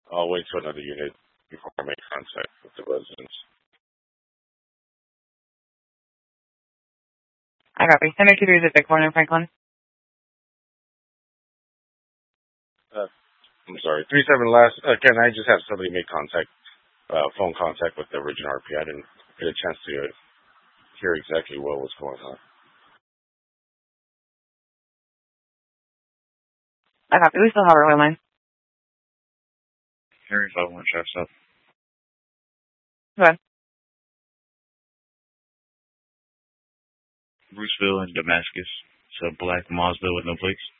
I'll wait to another unit before I make contact with the residents. I copy. 1023 is Big Horn in Franklin. I'm sorry, 37 last. Can I just have somebody make contact, phone contact with the original RP? I didn't get a chance to hear exactly what was going on. I copy. We still have our oil line. Harry 51 checks up. Go ahead. Bruceville and Damascus. It's a black Mazda with no plates.